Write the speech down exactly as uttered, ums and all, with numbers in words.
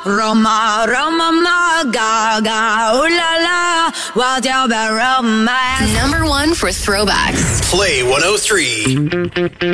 Roma, Roma, ma, gaga, ooh la la, what about romance? Number one for throwbacks. Play one oh three.